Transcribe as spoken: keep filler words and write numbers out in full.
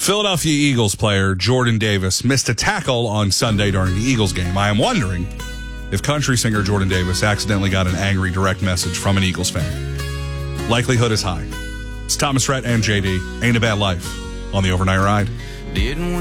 Philadelphia Eagles player Jordan Davis missed a tackle on Sunday during the Eagles game. I am wondering if country singer Jordan Davis accidentally got an angry direct message from an Eagles fan. Likelihood is high. It's Thomas Rhett and J D. Ain't a Bad Life on the Overnight Ride. Didn't